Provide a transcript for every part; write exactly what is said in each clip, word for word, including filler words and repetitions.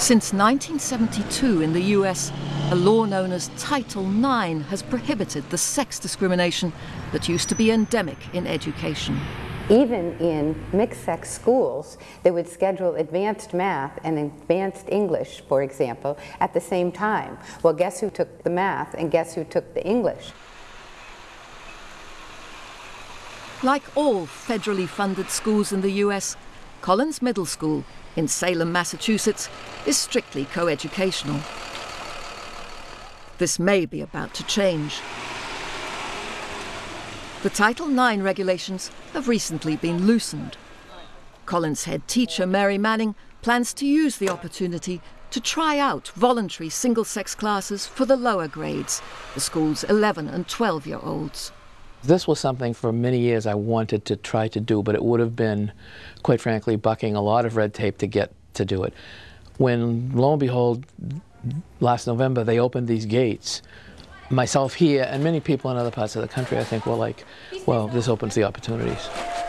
Since nineteen seventy-two in the U S, a law known as Title nine has prohibited the sex discrimination that used to be endemic in education. Even in mixed-sex schools, they would schedule advanced math and advanced English, for example, at the same time. Well, guess who took the math and guess who took the English? Like all federally funded schools in the U S, Collins Middle School in Salem, Massachusetts, is strictly coeducational. This may be about to change. The Title nine regulations have recently been loosened. Collins head teacher Mary Manning plans to use the opportunity to try out voluntary single-sex classes for the lower grades, the school's eleven and twelve-year-olds. This was something for many years I wanted to try to do, but it would have been, quite frankly, bucking a lot of red tape to get to do it. When, lo and behold, last November they opened these gates, myself here and many people in other parts of the country, I think, were like, well, this opens the opportunities.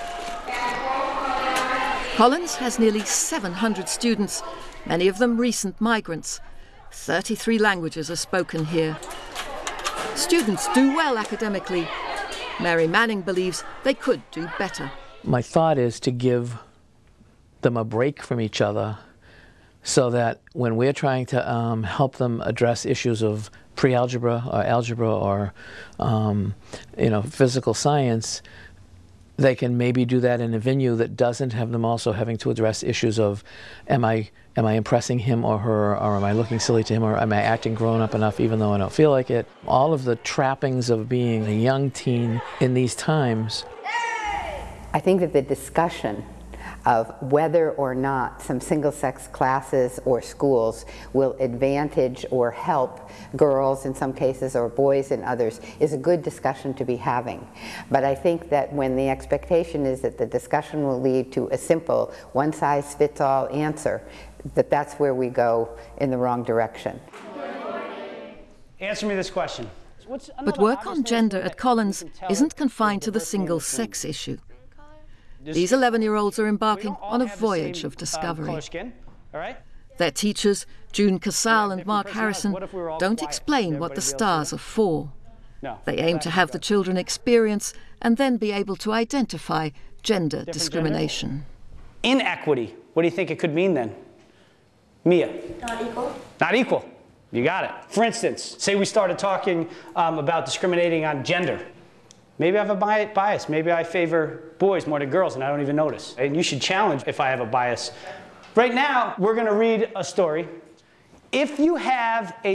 Collins has nearly seven hundred students, many of them recent migrants. thirty-three languages are spoken here. Students do well academically. Mary Manning believes they could do better. My thought is to give them a break from each other so that when we're trying to um, help them address issues of pre-algebra or algebra or um, you know, physical science, they can maybe do that in a venue that doesn't have them also having to address issues of am I, am I impressing him or her, or am I looking silly to him, or am I acting grown up enough even though I don't feel like it. All of the trappings of being a young teen in these times. I think that the discussion of whether or not some single-sex classes or schools will advantage or help girls in some cases or boys in others is a good discussion to be having. But I think that when the expectation is that the discussion will lead to a simple one-size-fits-all answer, that that's where we go in the wrong direction. Answer me this question. But work on gender at Collins isn't confined to the single-sex issue. These eleven-year-olds are embarking on a voyage of discovery. Their teachers, June Casal and Mark Harrison, don't explain what the stars are for. They aim to have the children experience and then be able to identify gender discrimination. Inequity. What do you think it could mean then? Mia? Not equal. Not equal. You got it. For instance, say we started talking um, about discriminating on gender. Maybe I have a bias. Maybe I favor boys more than girls and I don't even notice. And you should challenge if I have a bias. Right now, we're going to read a story. If you have a